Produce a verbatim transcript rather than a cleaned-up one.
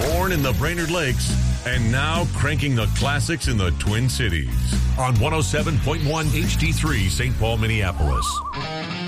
Born in the Brainerd Lakes and now cranking the classics in the Twin Cities on one oh seven point one H D three Saint Paul, Minneapolis.